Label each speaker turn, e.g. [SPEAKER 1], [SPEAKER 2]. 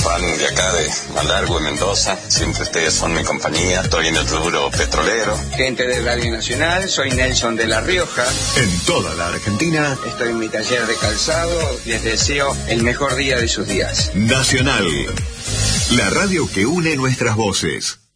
[SPEAKER 1] fan de acá de Malargüe, Mendoza. Siempre ustedes son mi compañía. Estoy en el rubro petrolero.
[SPEAKER 2] Gente de Radio Nacional, soy Nelson de La Rioja.
[SPEAKER 3] En toda la Argentina.
[SPEAKER 2] Estoy en mi taller de calzado. Les deseo el mejor día de sus días.
[SPEAKER 3] Nacional, la radio que une nuestras voces.